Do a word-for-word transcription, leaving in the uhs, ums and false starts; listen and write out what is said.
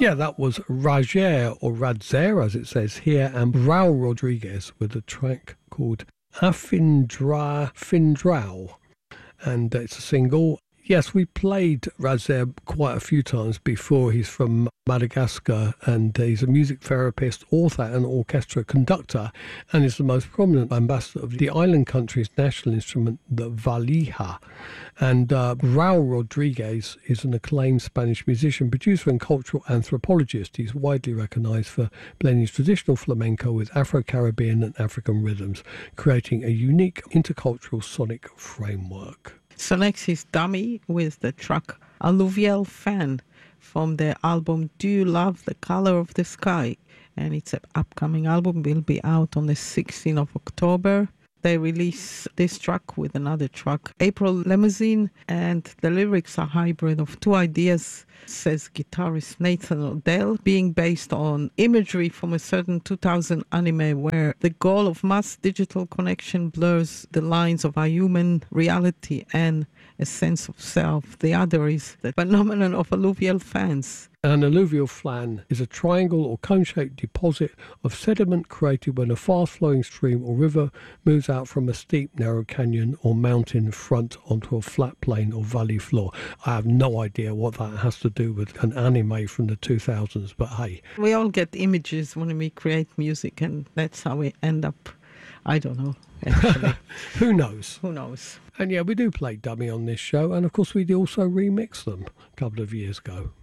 Yeah, that was Rajer, or Radzer as it says here, and Raul Rodriguez with a track called Afindra Findrau. And it's a single. Yes, we played Razer quite a few times before. He's from Madagascar, and he's a music therapist, author and orchestra conductor, and is the most prominent ambassador of the island country's national instrument, the valija. And uh, Raul Rodriguez is an acclaimed Spanish musician, producer and cultural anthropologist. He's widely recognized for blending traditional flamenco with Afro-Caribbean and African rhythms, creating a unique intercultural sonic framework. So next is Dummy with the track Alluvial Fan from their album Do You Love the Color of the Sky? And it's an upcoming album, will be out on the sixteenth of October. They release this track with another track, April Limousine, and the lyrics are hybrid of two ideas, says guitarist Nathan Odell, being based on imagery from a certain two thousand anime where the goal of mass digital connection blurs the lines of our human reality and a sense of self. The other is the phenomenon of alluvial fans. An alluvial fan is a triangle or cone-shaped deposit of sediment created when a fast-flowing stream or river moves out from a steep, narrow canyon or mountain front onto a flat plain or valley floor. I have no idea what that has to do with an anime from the two thousands, but hey. We all get images when we create music, and that's how we end up. I don't know, actually. Who knows? Who knows? And yeah, we do play Dummy on this show, and of course we do also remix them a couple of years ago.